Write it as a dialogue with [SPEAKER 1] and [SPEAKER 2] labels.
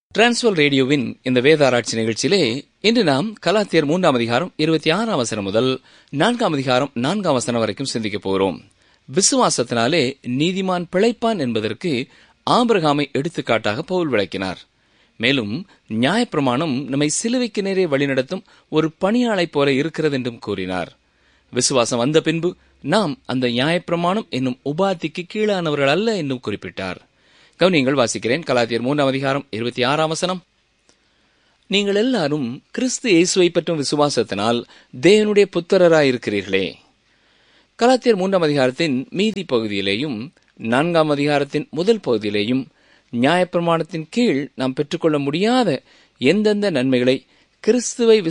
[SPEAKER 1] Transfer ரேடியோவின் இந்த வேத ஆராய்ச்சி நிகழ்ச்சியிலே இன்று நாம் கலாத்தியர் 3 அதிகாரம் 26 வசனம் முதல் 4 அதிகாரம் 4 வசனம் வரைக்கும் சிந்திக்கப் போகிறோம். விசுவாசத்தினாலே நீதிமான் பிழைப்பான் என்பதற்கு ஆபிரகாமை எடுத்துக்காட்டாக பவுல் விளக்கினார். மேலும் நியாயப்பிரமாணம் நம்மை சிலுவைக்கு நேரே வழிநடத்தும் ஒரு பணியாளைப் போல இருக்கிறது என்றும் கூறினார். விசுவாசம் வந்த பின்பு நாம் அந்த நியாயப்பிரமாணம் என்னும் உபாதிக்கு கீழானவர்கள் அல்ல என்றும் குறிப்பிட்டார். கவனியங்கள், வாசிக்கிறேன். கலாத்தியர் 3 அதிகாரம் 26 வசனம். நீங்கள் எல்லாரும் கிறிஸ்து இயேசுவை பற்றும் விசுவாசத்தினால் தேவனுடைய புத்திரராயிருக்கிறீர்களே. கலாத்தியர் 3 அதிகாரத்தின் மீதி பகுதியிலேயும் 4 அதிகாரத்தின் முதல் பகுதியிலேயும் நியாயப்பிரமாணத்தின் கீழ் நாம் பெற்றுக்கொள்ள முடியாத எந்தெந்த நன்மைகளை கிறிஸ்துவை